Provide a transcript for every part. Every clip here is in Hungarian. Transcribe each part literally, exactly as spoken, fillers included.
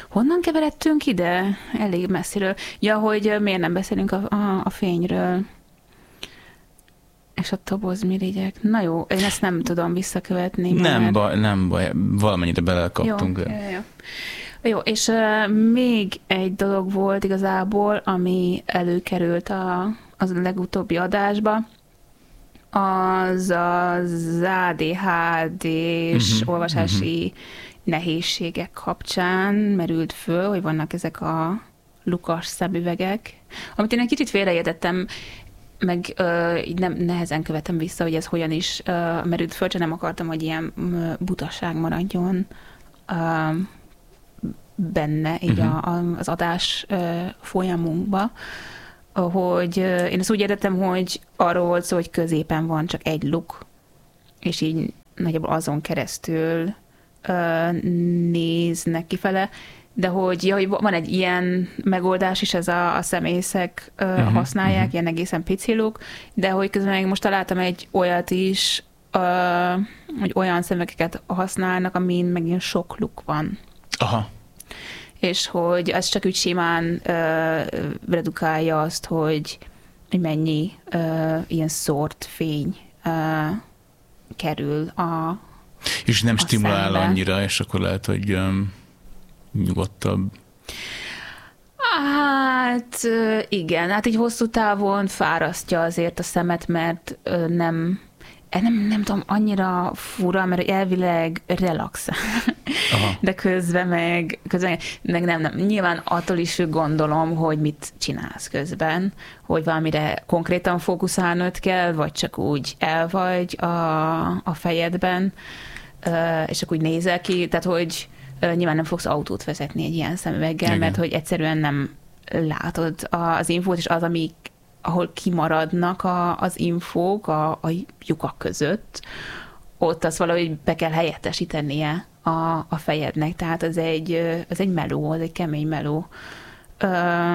Honnan keveredtünk ide? Elég messziről. Ja, hogy miért nem beszélünk a, a, a fényről. És a tobozmirigyek. Na jó, én ezt nem tudom visszakövetni. Nem mert... baj, nem baj. Valamennyire belekaptunk. Jó, de... jó, jó. Jó, és uh, még egy dolog volt igazából, ami előkerült a, az legutóbbi adásba, az az á dé há dés uh-huh, olvasási uh-huh. nehézségek kapcsán merült föl, hogy vannak ezek a lukas szemüvegek, amit én egy kicsit félreértettem, meg uh, így nem nehezen követem vissza, hogy ez hogyan is uh, merült föl, csak nem akartam, hogy ilyen uh, butaság maradjon uh, benne így uh-huh. a, a, az adás uh, folyamunkba, hogy uh, én ezt úgy értettem, hogy arról volt szó, hogy középen van csak egy luk, és így nagyjából azon keresztül uh, néznek kifele, de hogy, ja, hogy van egy ilyen megoldás is, ez a, a szemészek uh, uh-huh, használják, uh-huh. ilyen egészen pici luk, de hogy közben meg most találtam egy olyat is, uh, hogy olyan szemüvegeket használnak, amin meg ilyen sok luk van. Aha. És hogy ez csak úgy simán uh, redukálja azt, hogy, hogy mennyi uh, ilyen szórt fény uh, kerül a és nem a stimulál szembe. annyira, és akkor lehet, hogy um, nyugodtabb. Hát igen, hát így hosszú távon fárasztja azért a szemet, mert nem, nem, nem tudom, annyira fura, mert elvileg relaxál. De közben meg, közben meg nem, nem, nyilván attól is gondolom, hogy mit csinálsz közben, hogy valamire konkrétan fókuszálnod kell, vagy csak úgy el vagy a, a fejedben, és csak úgy nézel ki, tehát hogy nyilván nem fogsz autót vezetni egy ilyen szemüveggel, igen. Mert hogy egyszerűen nem látod az infót, és az, amik, ahol kimaradnak a, az infók a, a lyukak között, ott azt valahogy be kell helyettesítenie a, a fejednek. Tehát az egy, az egy meló, az egy kemény meló. Ö...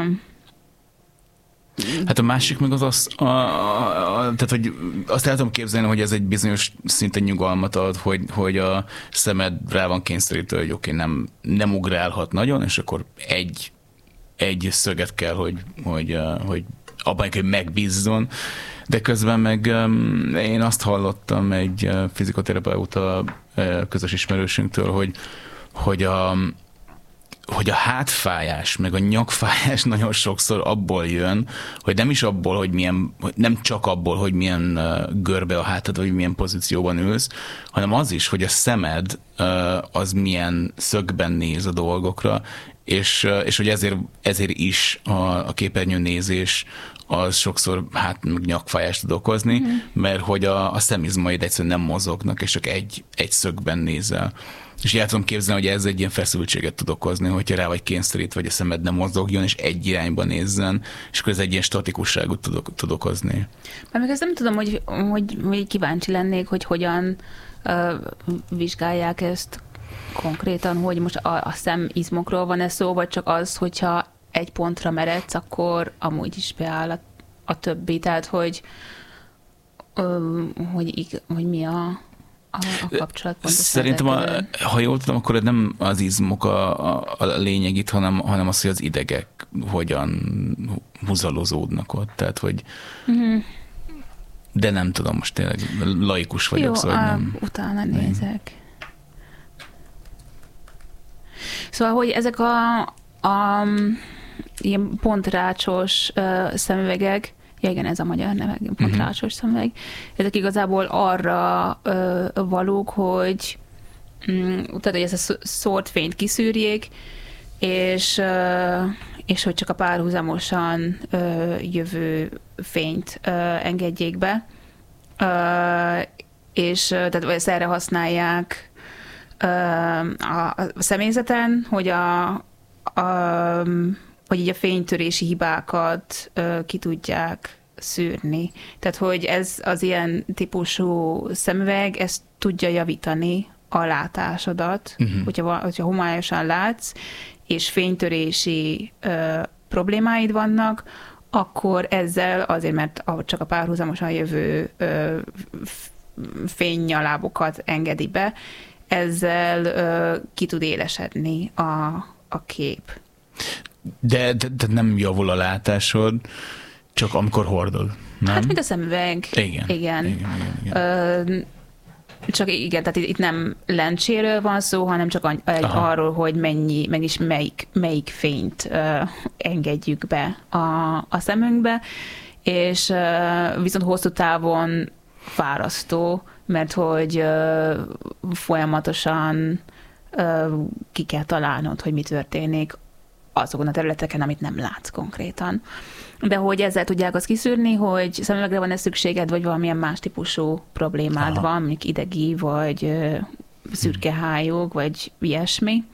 Hát a másik meg az az, a, a, a, tehát hogy azt el tudom képzelni, hogy ez egy bizonyos szinten nyugalmat ad, hogy, hogy a szemed rá van kényszerítve, hogy oké, okay, nem, nem ugrálhat nagyon, és akkor egy, egy szöget kell, hogy, hogy, hogy abban, hogy megbízzon, de közben meg én azt hallottam egy fizikoterapeuta közös ismerősünktől, hogy, hogy a hogy a hátfájás, meg a nyakfájás nagyon sokszor abból jön, hogy nem is abból, hogy milyen, nem csak abból, hogy milyen görbe a hátad, vagy milyen pozícióban ülsz, hanem az is, hogy a szemed az milyen szögben néz a dolgokra, és, és hogy ezért, ezért is a, a képernyőnézés az sokszor hát meg nyakfájást tud okozni, mm. mert hogy a, a szemizmaid egyszerűen nem mozognak, és csak egy, egy szögben nézel. És el tudom képzelni, hogy ez egy ilyen feszültséget tud okozni, hogyha rá vagy kényszerít, vagy a szemed nem mozogjon, és egy irányba nézzen, és akkor ez egy ilyen statikusságot tud, tud okozni. Már még ezt nem tudom, hogy, hogy, hogy kíváncsi lennék, hogy hogyan uh, vizsgálják ezt konkrétan, hogy most a, a szemizmokról van ez szó, vagy csak az, hogyha egy pontra meredsz, akkor amúgy is beáll a, a többi. Tehát, hogy, uh, hogy, hogy mi a... A, a kapcsolat Szerintem, a, ha jól tudom, akkor nem az izmok a, a, a lényeg itt, hanem, hanem az, hogy az idegek hogyan húzalozódnak ott. Tehát, hogy mm-hmm. de nem tudom, most tényleg laikus vagyok, jó, szóval á, nem. utána nézek. Szóval, hogy ezek a, a ilyen pontrácsos uh, szemüvegek, ja igen, ez a magyar neve, pontrácsos uh-huh. szemüveg. Ezek igazából arra ö, valók, hogy mm, tehát, hogy ezt a szórt fényt kiszűrjék, és, ö, és hogy csak a párhuzamosan ö, jövő fényt ö, engedjék be. Ö, és tehát ezt erre használják ö, a, a személyzeten, hogy a, a hogy így a fénytörési hibákat ö, ki tudják szűrni. Tehát, hogy ez az ilyen típusú szemüveg, ez tudja javítani a látásodat, uh-huh. hogyha, hogyha homályosan látsz, és fénytörési ö, problémáid vannak, akkor ezzel azért, mert csak a párhuzamosan jövő ö, fénynyalábokat engedi be, ezzel ö, ki tud élesedni a a kép. De, de, de nem javul a látásod, csak amikor hordod, nem? Hát, mint a szemüveg. Igen. Igen. igen, igen, igen. Ö, csak igen, tehát itt nem lencséről van szó, hanem csak arról, hogy mennyi, meg is melyik, melyik fényt ö, engedjük be a, a szemünkbe, és ö, viszont hosszú távon fárasztó, mert hogy ö, folyamatosan ö, ki kell találnod, hogy mi történik azokon a területeken, amit nem látsz konkrétan. De hogy ezzel tudják azt kiszűrni, hogy szemüvegre van-e szükséged, vagy valamilyen más típusú problémád Aha. van, mondjuk idegi, vagy ö, szürkehályog, vagy ilyesmi.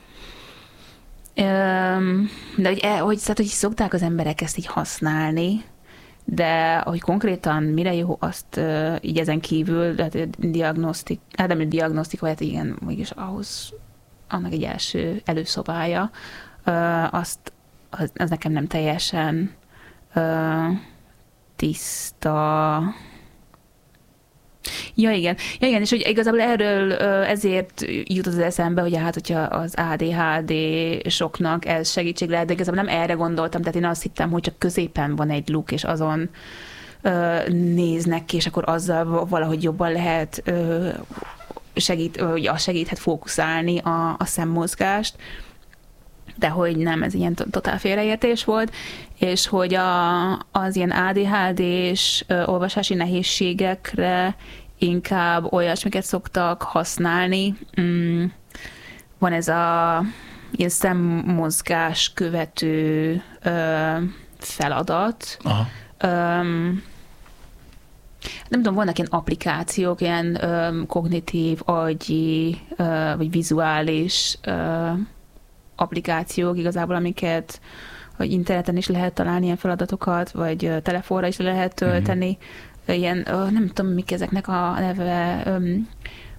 Öm, de hogy, e, hogy, tehát, hogy szokták az emberek ezt így használni, de hogy konkrétan mire jó, azt ö, így ezen kívül, tehát diagnosztik, hát nem diagnosztika, hát igen, mégis ahhoz annak egy első előszobája, ö, azt az, az nekem nem teljesen ö, tiszta. Ja, igen. Ja, igen, és hogy igazából erről ö, ezért jut az eszembe, hogy hát, hogyha az á dé há dé-soknak ez segítség lehet, de igazából nem erre gondoltam, tehát én azt hittem, hogy csak középen van egy luk, és azon ö, néznek ki, és akkor azzal valahogy jobban lehet ö, segít, ö, az segíthet fókuszálni a, a szemmozgást, de hogy nem, ez ilyen totál félreértés volt, és hogy a, az ilyen á dé há dés ö, olvasási nehézségekre inkább olyasmiket szoktak használni. Mm, van ez a ilyen szemmozgás követő ö, feladat. Aha. Öm, nem tudom, vannak ilyen applikációk, ilyen ö, kognitív, agyi, ö, vagy vizuális ö, applikációk igazából, amiket vagy interneten is lehet találni ilyen feladatokat, vagy ö, telefonra is lehet tölteni. Mm-hmm. Ilyen, ö, nem tudom, mik ezeknek a neve, um,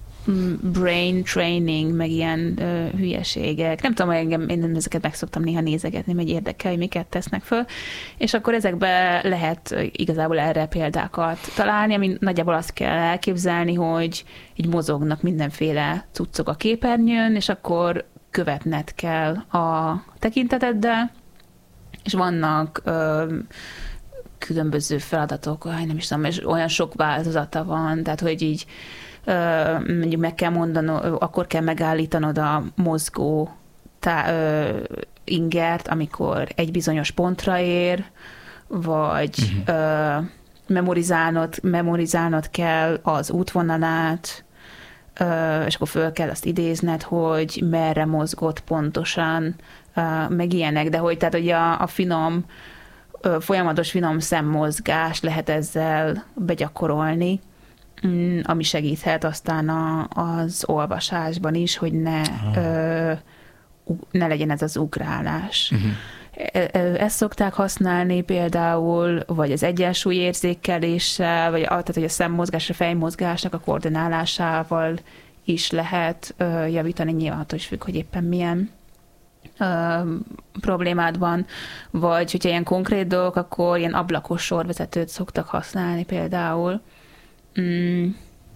brain training, meg ilyen ö, hülyeségek. Nem tudom, engem, én ezeket meg szoktam néha nézegetni, meg érdekel, hogy miket tesznek föl. És akkor ezekbe lehet igazából erre példákat találni, ami nagyjából azt kell elképzelni, hogy így mozognak mindenféle cuccok a képernyőn, és akkor követned kell a tekinteteddel, és vannak ö, különböző feladatok, nem is tudom, és olyan sok változata van, tehát hogy így ö, mondjuk meg kell mondanod, akkor kell megállítanod a mozgó tá, ö, ingert, amikor egy bizonyos pontra ér, vagy uh-huh. ö, memorizálnod, memorizálnod kell az útvonalát, ö, és akkor föl kell azt idézned, hogy merre mozgott pontosan, ö, meg ilyenek, de hogy tehát hogy a, a finom folyamatos finom szemmozgás lehet ezzel begyakorolni, ami segíthet aztán a, az olvasásban is, hogy ne, ö, ne legyen ez az ugrálás. Uh-huh. Ezt szokták használni például, vagy az egyensúlyérzékeléssel, vagy tehát, hogy a szemmozgás, a fejmozgásnak a koordinálásával is lehet ö, javítani, nyilván attól is függ, hogy éppen milyen Ö, problémád van, vagy hogyha ilyen konkrét dolgok, akkor ilyen ablakos sorvezetőt szoktak használni például. Mm.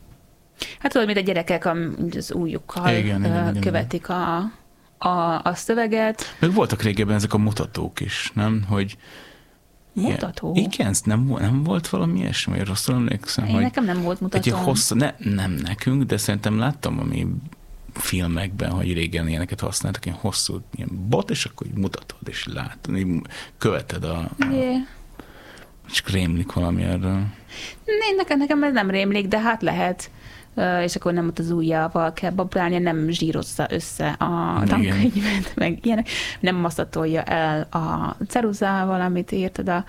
Hát tudod, mint a gyerekek az ujjukkal igen, igen, igen, követik a, a, a szöveget. Meg voltak régebben ezek a mutatók is, nem? Hogy mutató? Igen, igen nem, nem volt valami ilyesmi, hogy rosszul emlékszem. Én hogy nekem nem volt mutató. Hosszú, ne, nem nekünk, de szerintem láttam, ami filmekben, hogy régen ilyeneket használtak, ilyen hosszú ilyen bot, és akkor így mutatod, és látod, így követed a... a yeah. Csak rémlik valami erről. Né, nekem, nekem ez nem rémlik, de hát lehet. És akkor nem ott az ujjával kell babrálni, nem zsírozza össze a tankönyvet, meg ilyenek. Nem maszatolja el a ceruzával, amit írtad a...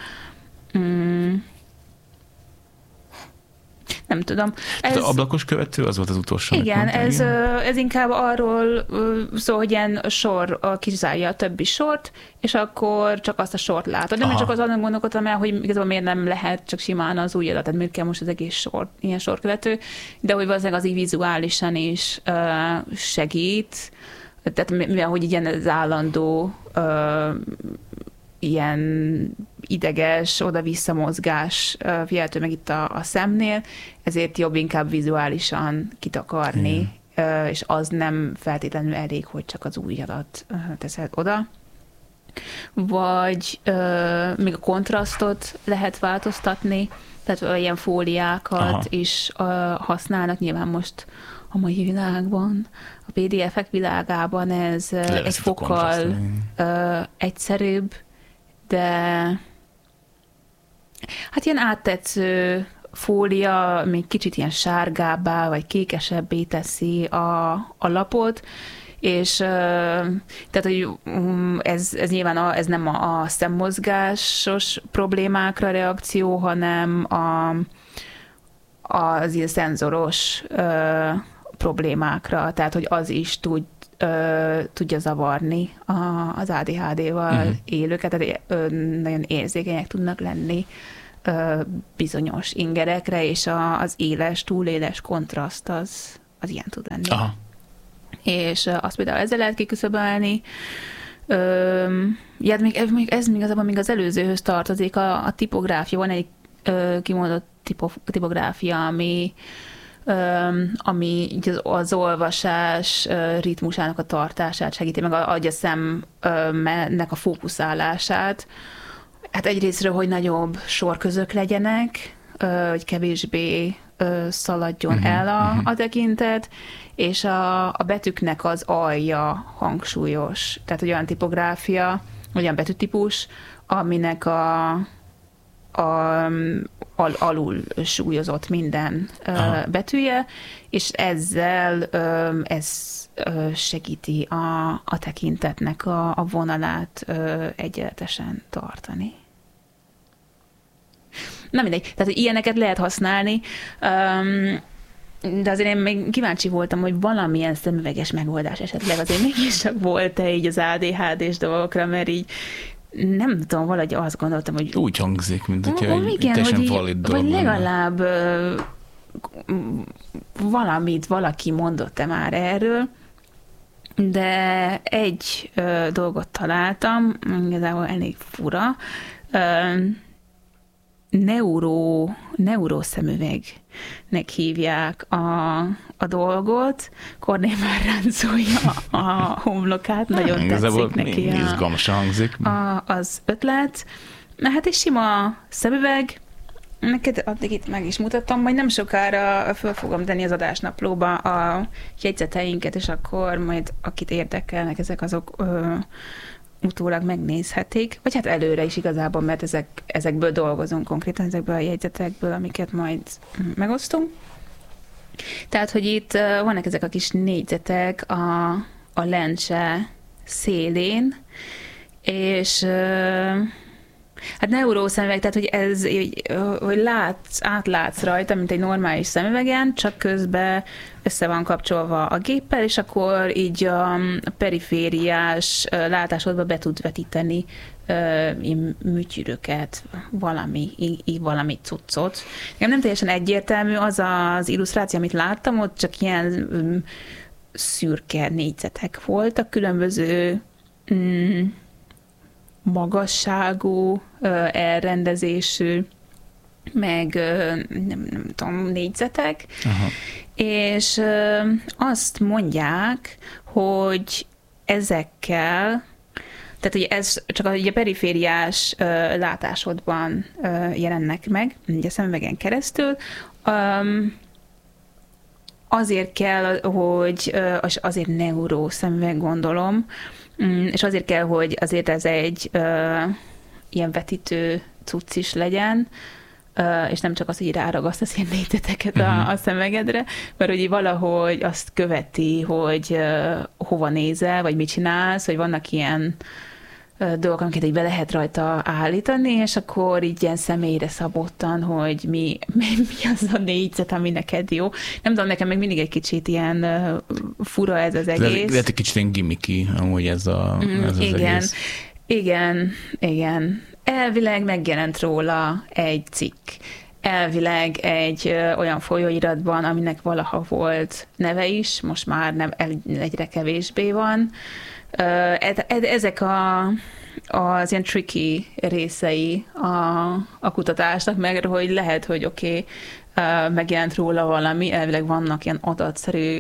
Mm, nem tudom. Ez, az ablakos követő, az volt az utolsó. Igen, ez, ez inkább arról szól, hogy ilyen sor kizárja a többi sort, és akkor csak azt a sort látod. De én csak azon gondolkodtam el, hogy igazából miért nem lehet csak simán az ujjadat, tehát miért kell most az egész sor, ilyen sorkövető, de hogy valószínűleg az így vizuálisan is uh, segít, tehát mivel hogy ilyen az állandó uh, ilyen ideges, oda-vissza mozgás figyelhető meg itt a, a szemnél, ezért jobb inkább vizuálisan kitakarni és az nem feltétlenül elég, hogy csak az ujjadat teszed oda. Vagy még a kontrasztot lehet változtatni, tehát ilyen fóliákat Aha. is használnak, nyilván most a mai világban, a pé dé ef-ek világában ez Leveszett egy fokkal egyszerűbb, de hát ilyen áttetsző fólia még kicsit ilyen sárgábbá vagy kékesebbé teszi a, a lapot, és tehát, hogy ez, ez nyilván a, ez nem a, a szemmozgásos problémákra reakció, hanem a, az ilyen szenzoros ö, problémákra, tehát, hogy az is tud, ö, tudja zavarni a, az á dé há dé-val uh-huh. élőket, tehát ö, nagyon érzékenyek tudnak lenni ö, bizonyos ingerekre, és a, az éles, túléles kontraszt az, az ilyen tud lenni. Aha. És azt például ezzel lehet kiküszöbölni. Ja, még, ez még igazából még az előzőhöz tartozik, a, a tipográfia. Van egy ö, kimondott tipo, tipográfia, ami, ö, ami az, az olvasás ö, ritmusának a tartását segíti, meg adja a szemnek a fókuszálását. Hát egyrésztről, hogy nagyobb sorközök legyenek, ö, hogy kevésbé ö, szaladjon uh-huh, el a, uh-huh. a tekintet, és a, a betűknek az alja hangsúlyos. Tehát, hogy olyan tipográfia, olyan betűtípus, aminek a, a al, alul súlyozott minden Aha. betűje, és ezzel ez segíti a, a tekintetnek a, a vonalát egyenletesen tartani. Na mindegy, tehát, hogy ilyeneket lehet használni, um, de azért én még kíváncsi voltam, hogy valamilyen szemüveges megoldás esetleg azért mégis csak volt-e így az á dé há dés dolgokra, mert így nem tudom, valahogy azt gondoltam, hogy... Úgy hangzik, mint hogyha egy igen, teljesen valid dolog. Vagy legalább uh, valamit valaki mondott-e már erről, de egy uh, dolgot találtam, igazából elég fura, uh, neuro, neurószemüvegnek hívják a, a dolgot. Korné már ráncolja a homlokát, nagyon hmm, tetszik neki a, izgalmasan hangzik. A, az ötlet. Na hát egy sima szemüveg, neked addig itt meg is mutatom, majd nem sokára föl fogom tenni az adásnaplóba a jegyzeteinket, és akkor majd akit érdekelnek ezek azok ö, utólag megnézhetik, vagy hát előre is igazából, mert ezek, ezekből dolgozunk konkrétan, ezekből a jegyzetekből, amiket majd megosztunk. Tehát, hogy itt vannak ezek a kis négyzetek a, a lencse szélén, és hát neurószemüveg, tehát, hogy ez, hogy látsz, átlátsz rajta, mint egy normális szemüvegen, csak közben össze van kapcsolva a géppel, és akkor így a perifériás látásodba be tud vetíteni műtyűröket, valami, valami cuccot. Nekem nem teljesen egyértelmű az az illusztráció, amit láttam, ott csak ilyen szürke négyzetek voltak, különböző mm, magasságú, elrendezésű, meg nem, nem tudom, négyzetek, Aha. és azt mondják, hogy ezekkel, tehát hogy ez csak a, a perifériás látásodban jelennek meg, ugye a szemüvegen keresztül, azért kell, hogy azért neurószemüveg, gondolom, és azért kell, hogy azért ez egy uh, ilyen vetítő cucc is legyen, uh, és nem csak az, hogy ráragasztasz ilyen négyzeteket uh-huh. a, a szemegedre, mert hogy valahogy azt követi, hogy uh, hova nézel, vagy mit csinálsz, hogy vannak ilyen uh, dolgok, amiket így be lehet rajta állítani, és akkor így ilyen személyre szabottan, hogy mi, mi, mi az a négyzet, ami neked jó. Nem tudom, nekem még mindig egy kicsit ilyen uh, fura ez az egész. Lehet, lehet egy kicsit ilyen gimmicky, amúgy ez, a, ez az igen, egész. Igen, igen. Elvileg megjelent róla egy cikk. Elvileg egy ö, olyan folyóiratban, aminek valaha volt neve is, most már nem, egyre kevésbé van. Ö, e, e, ezek a az ilyen tricky részei a, a kutatásnak, meg hogy lehet, hogy oké, okay, megjelent róla valami, elvileg vannak ilyen adatszerű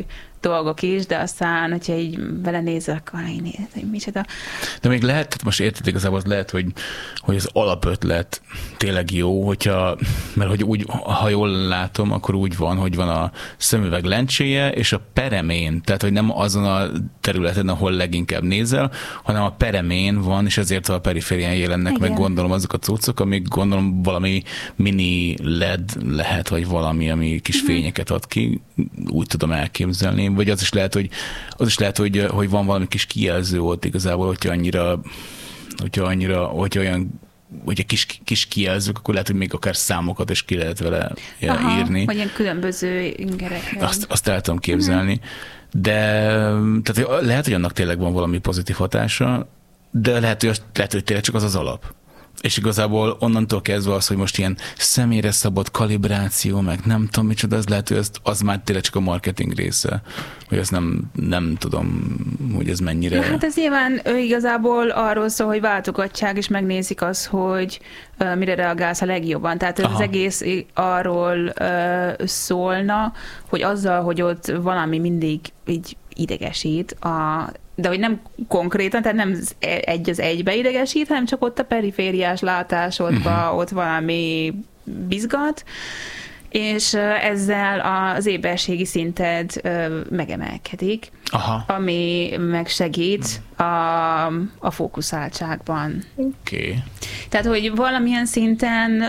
dolgok is, de aztán, hogyha így belenézek, akkor én nézem, hogy micsoda. De még lehet, tehát most érted igazából, lehet, hogy, hogy az alapötlet tényleg jó, hogyha, mert hogy úgy, ha jól látom, akkor úgy van, hogy van a szemüveg lencséje és a peremén, tehát hogy nem azon a területen, ahol leginkább nézel, hanem a peremén van, és ezért a periférián jelennek Igen. meg, gondolom, azok a cuccok, amik gondolom valami mini led lehet, vagy valami, ami kis uh-huh. fényeket ad ki, úgy tudom elképzelni, vagy az is lehet, hogy, az is lehet, hogy, hogy van valami kis kijelző ott igazából, hogyha annyira, hogyha annyira, hogyha olyan, hogyha kis, kis kijelzők, akkor lehet, hogy még akár számokat is ki lehet vele Aha, írni. Vagy ilyen különböző ingerek. Azt, azt el tudom képzelni. Uh-huh. De tehát lehet, hogy annak tényleg van valami pozitív hatása, de lehet, hogy, lehet, hogy tényleg csak az az alap. És igazából onnantól kezdve az, hogy most ilyen személyre szabott kalibráció, meg nem tudom micsoda, az lehet, hogy az, az már tényleg csak a marketing része, hogy azt nem, nem tudom, hogy ez mennyire... Ja, hát ez nyilván ő igazából arról szól, hogy váltogatják, és megnézik az, hogy uh, mire reagálsz a legjobban. Tehát ez az egész arról uh, szólna, hogy azzal, hogy ott valami mindig így idegesít, a, de hogy nem konkrétan, tehát nem egy az egybe idegesít, hanem csak ott a perifériás látásodban uh-huh. ott valami bizgat, és ezzel az éberségi szinted megemelkedik, Aha. ami megsegít a, a fókuszáltságban. Oké. Okay. Tehát, hogy valamilyen szinten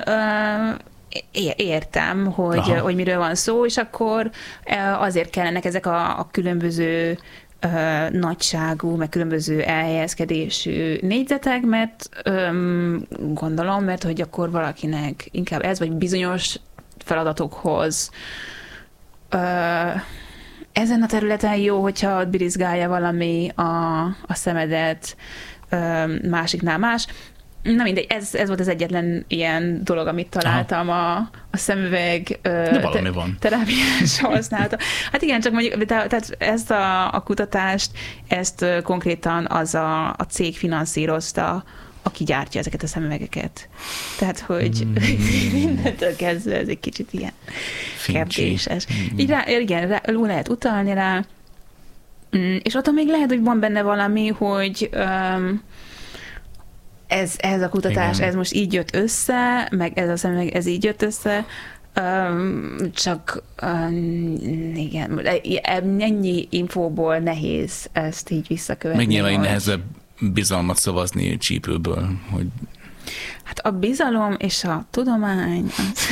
értem, hogy, hogy miről van szó, és akkor azért kellenek ezek a, a különböző uh, nagyságú, meg különböző elhelyezkedésű négyzetek, mert um, gondolom, mert hogy akkor valakinek inkább ez, vagy bizonyos feladatokhoz uh, ezen a területen jó, hogyha birizgálja valami a, a szemedet, uh, másiknál más. Na mindegy, ez, ez volt az egyetlen ilyen dolog, amit találtam a, a szemüveg te, terápiás használata. Hát igen, csak mondjuk, tehát ezt a, a kutatást, ezt konkrétan az a, a cég finanszírozta, aki gyártja ezeket a szemüvegeket. Tehát, hogy mm. mindentől kezdve ez egy kicsit ilyen kérdéses. Mm. Így rá, igen, rá, lehet utalni rá, és ott még lehet, hogy van benne valami, hogy um, Ez, ez a kutatás, igen. ez most így jött össze, meg ez a szemüveg, ez így jött össze, um, csak um, igen, ennyi infóból nehéz ezt így visszakövetni. Meg nyilván hogy... nehezebb bizalmat szavazni csípőből, hogy... Hát a bizalom és a tudomány... Az...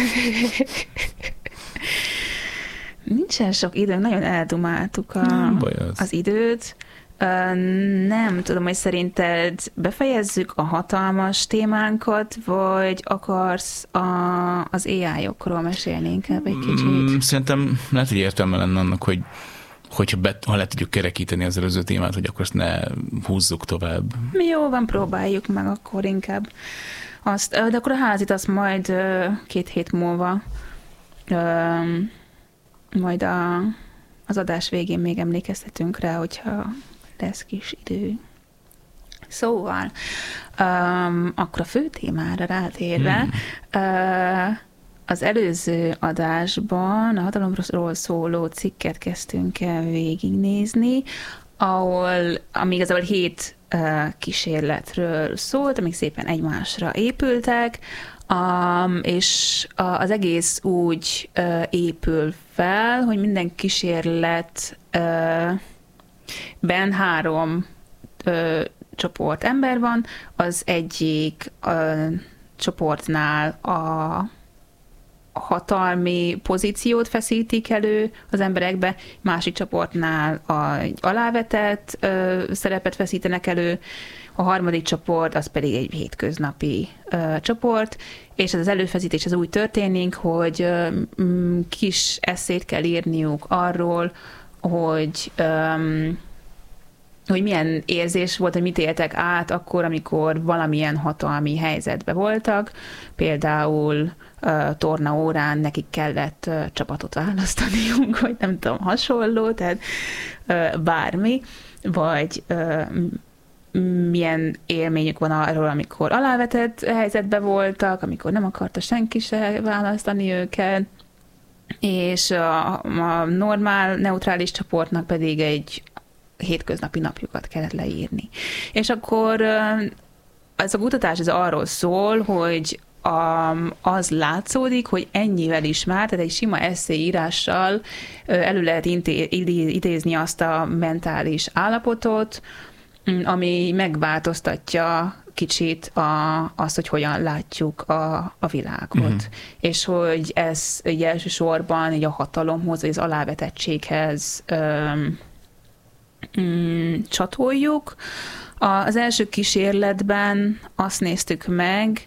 Nincsen sok idő, nagyon eldumáltuk a, az. az időt. Nem tudom, hogy szerinted befejezzük a hatalmas témánkat, vagy akarsz a, az á í-okról mesélni inkább egy kicsit? Szerintem lehet, hogy értelme lenne annak, hogy hogyha be, ha le tudjuk kerekíteni az előző témát, hogy akkor ezt ne húzzuk tovább. Jó van, próbáljuk meg akkor inkább azt. De akkor a házit azt majd két hét múlva majd a, az adás végén még emlékeztetünk rá, hogyha lesz kis idő. Szóval, um, akkor a fő témára rátérve, hmm. uh, az előző adásban a hatalomról szóló cikket kezdtünk el végignézni, ahol, ami igazából hét uh, kísérletről szólt, amik szépen egymásra épültek, um, és a, az egész úgy uh, épül fel, hogy minden kísérlet uh, ben három ö, csoport ember van, az egyik ö, csoportnál a, a hatalmi pozíciót feszítik elő az emberekbe, másik csoportnál a, egy alávetett ö, szerepet feszítenek elő, a harmadik csoport az pedig egy hétköznapi ö, csoport, és ez az előfeszítés az úgy történik, hogy ö, kis esszét kell írniuk arról, hogy ö, hogy milyen érzés volt, hogy mit éltek át akkor, amikor valamilyen hatalmi helyzetbe voltak. Például uh, tornaórán nekik kellett uh, csapatot választaniuk, vagy nem tudom, hasonló, tehát uh, bármi, vagy uh, milyen élményük van arról, amikor alávetett helyzetbe voltak, amikor nem akarta senki se választani őket, és a, a normál, neutrális csoportnak pedig egy hétköznapi napjukat kellett leírni. És akkor ez a kutatás ez arról szól, hogy a, az látszódik, hogy ennyivel is már, tehát egy sima esszéírással elő lehet inté, idézni azt a mentális állapotot, ami megváltoztatja kicsit a, azt, hogy hogyan látjuk a, a világot. Uh-huh. És hogy ez így elsősorban így a hatalomhoz, vagy az alávetettséghez öm, mm, csatoljuk. Az első kísérletben azt néztük meg,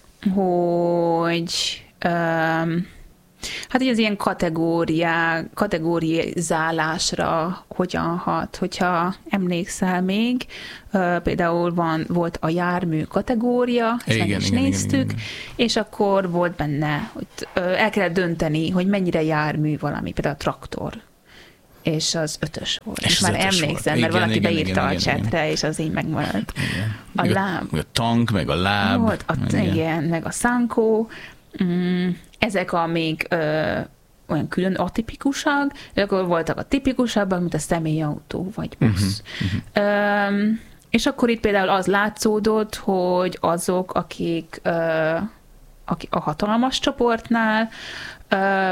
hogy öm, hát így az ilyen kategóriák, kategorizálásra hogyan hat, hogyha emlékszel még, például van, volt a jármű kategória, ezt meg is igen, néztük, igen, igen, igen. És akkor volt benne, hogy el kellett dönteni, hogy mennyire jármű valami, például a traktor. És az ötös volt. És már emlékszem, mert igen, valaki igen, beírta igen, a csetre, és az így megmaradt. Igen. A meg láb. A, a tank, meg a láb. Volt, a, igen. igen, meg a szánkó. Mm, ezek a még ö, olyan külön atipikusak, és akkor voltak a tipikusabbak, mint a személyautó vagy busz. Uh-huh, uh-huh. Ö, és akkor itt például az látszódott, hogy azok, akik, ö, akik a hatalmas csoportnál ö,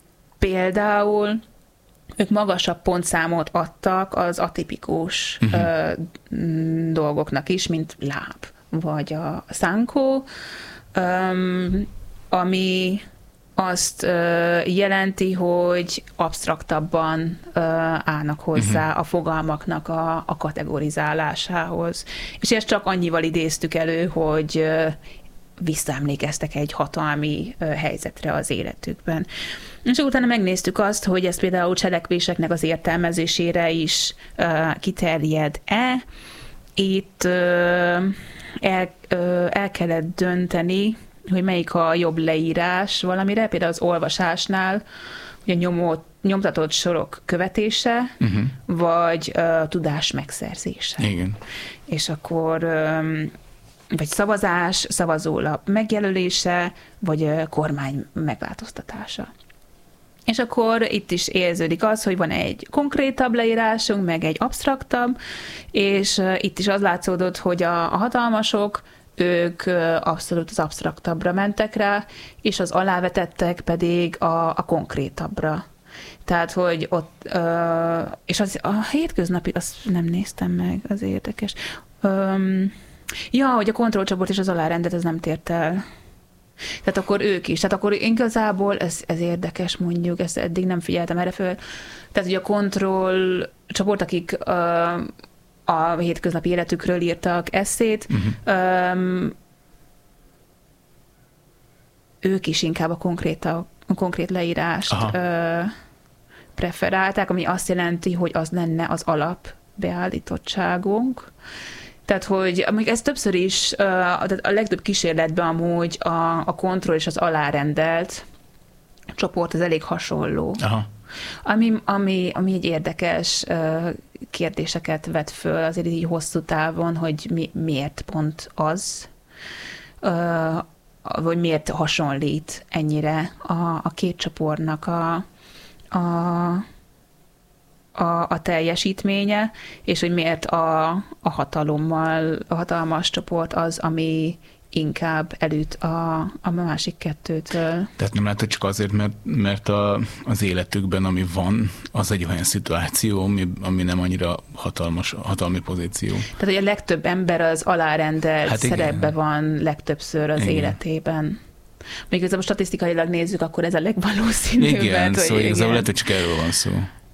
például ők magasabb pontszámot adtak az atipikus uh-huh. ö, dolgoknak is, mint láb, vagy a szánkó, ö, ami azt ö, jelenti, hogy absztraktabban ö, állnak hozzá uh-huh. a fogalmaknak a, a kategorizálásához. És ezt csak annyival idéztük elő, hogy ö, visszaemlékeztek egy hatalmi ö, helyzetre az életükben. És utána megnéztük azt, hogy ez például cselekvéseknek az értelmezésére is ö, kiterjed-e. Itt ö, el, ö, el kellett dönteni, hogy melyik a jobb leírás valamire, például az olvasásnál, hogy a nyomott, nyomtatott sorok követése, uh-huh. vagy uh, tudás megszerzése. Igen. És akkor um, vagy szavazás, szavazólap megjelölése, vagy uh, kormány megváltoztatása. És akkor itt is érződik az, hogy van egy konkrétabb leírásunk, meg egy absztraktabb, és uh, itt is az látszódott, hogy a, a hatalmasok ők abszolút az absztraktabbra mentek rá, és az alávetettek pedig a, a konkrétabbra. Tehát, hogy ott, ö, és az, a hétköznapi, azt nem néztem meg, az érdekes. Öm, ja, hogy a kontrollcsoport és az alárendet, az nem tért el. Tehát akkor ők is. Tehát akkor igazából ez, ez érdekes, mondjuk, ezt eddig nem figyeltem erre föl. Tehát, hogy a kontrollcsoport, akik ö, a hétköznapi életükről írtak esszét, uh-huh. um, ők is inkább a konkrét, a, a konkrét leírást uh, preferálták, ami azt jelenti, hogy az lenne az alapbeállítottságunk. Tehát, hogy amíg ez többször is, uh, a legtöbb kísérletben amúgy a, a kontroll és az alárendelt csoport az elég hasonló. Aha. Ami, ami, ami egy érdekes uh, kérdéseket vet föl azért így hosszú távon, hogy mi, miért pont az, uh, vagy miért hasonlít ennyire a, a két csoportnak a, a, a, a teljesítménye, és hogy miért a, a hatalommal, a hatalmas csoport az, ami inkább előtt a, a másik kettőtől. Tehát nem lehet, hogy csak azért, mert, mert a, az életükben, ami van, az egy olyan szituáció, ami, ami nem annyira hatalmas, hatalmi pozíció. Tehát, hogy a legtöbb ember az alárendelt hát szerepben van legtöbbször az igen. életében. Még igazából statisztikailag nézzük, akkor ez a legvalószínűbb. Igen, szóval igazából lehet, hogy csak erről van szó.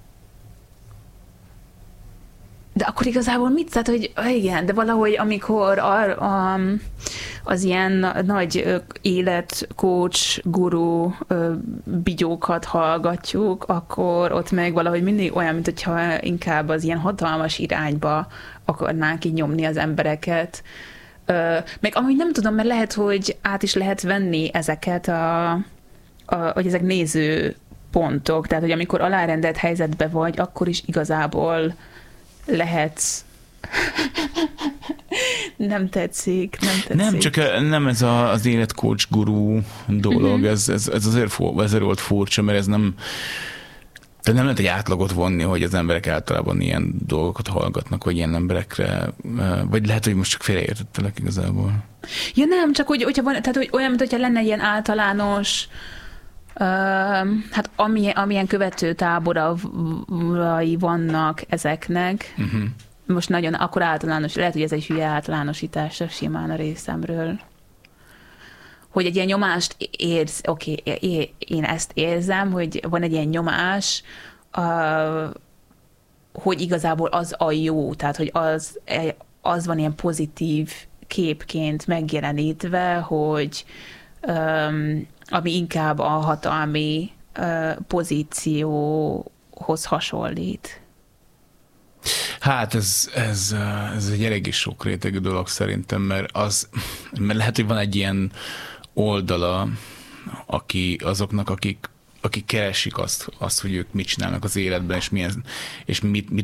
De akkor igazából mit? Tehát, hogy igen, de valahogy amikor a, a, az ilyen nagy életcoach, guru bigyókat hallgatjuk, akkor ott meg valahogy mindig olyan, mint hogyha inkább az ilyen hatalmas irányba akarnánk így nyomni az embereket. Meg amúgy nem tudom, mert lehet, hogy át is lehet venni ezeket, a, a, hogy ezek néző pontok. Tehát, hogy amikor alárendelt helyzetben vagy, akkor is igazából lehetsz Nem tetszik, nem tetszik. Nem, csak nem ez a, az életcoach gurú dolog, uh-huh. ez, ez, ez azért, for, ezért volt furcsa, mert ez nem, tehát nem lehet egy átlagot vonni, hogy az emberek általában ilyen dolgokat hallgatnak, hogy ilyen emberekre, vagy lehet, hogy most csak félreértettelek igazából. Ja nem, csak hogy, hogyha van, tehát hogy olyan, mint hogyha lenne ilyen általános, uh, hát amilyen, amilyen követő táborai vannak ezeknek, uh-huh. most nagyon akkor általános, lehet, hogy ez egy hülye általánosítás simán a részemről. Hogy egy ilyen nyomást érz, oké, okay, én ezt érzem, hogy van egy ilyen nyomás, uh, hogy igazából az a jó, tehát hogy az, az van ilyen pozitív képként megjelenítve, hogy um, ami inkább a hatalmi uh, pozícióhoz hasonlít. Hát ez, ez, ez egy eléggé sok rétegű dolog szerintem, mert, az, mert lehet, hogy van egy ilyen oldala, aki, azoknak, akik, akik keresik azt, azt, hogy ők mit csinálnak az életben, és, milyen, és mit, mit